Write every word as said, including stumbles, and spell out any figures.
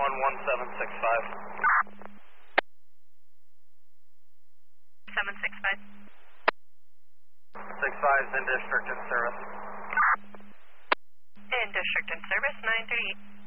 one one seven six five. seven six five. six five is in district in service. In district in service, nine thirty-eight.